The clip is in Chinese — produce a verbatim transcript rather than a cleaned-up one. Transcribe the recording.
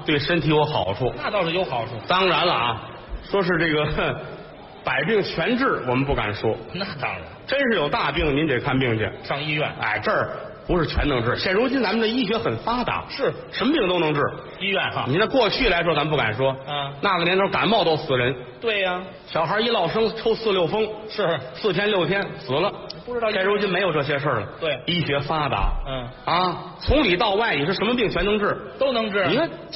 对身体有好处。 那倒是有好处。 当然了啊，说是这个哼百病全治，我们不敢说。 那当然， 真是有大病，您得看病去。 上医院。 哎，这儿不是全能治。现如今咱们的医学很发达， 是什么病都能治。 医院哈。 你那过去来说，咱不敢说。 啊， 那个年头感冒都死人。 对呀、啊， 小孩一落生抽四六风， 是四天六天死了。 不知道。 现如今没有这些事儿了。 对， 医学发达。 嗯啊，从里到外，你说什么病全能治， 都能治。 你看